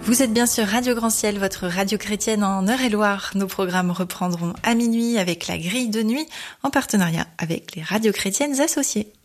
Vous êtes bien sur Radio Grand Ciel, votre radio chrétienne en Eure-et-Loire. Nos programmes reprendront à minuit avec la grille de nuit en partenariat avec les radios chrétiennes associées.